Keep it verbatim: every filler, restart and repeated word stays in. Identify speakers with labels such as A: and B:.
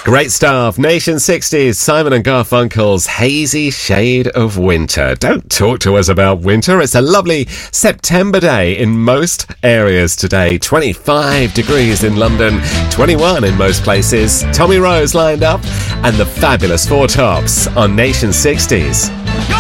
A: Great stuff. Nation sixties, Simon and Garfunkel's Hazy Shade of Winter. Don't talk to us about winter. It's a lovely September day in most areas today. twenty-five degrees in London, twenty-one in most places. Tommy Rose lined up and the fabulous Four Tops on Nation sixties.
B: Go!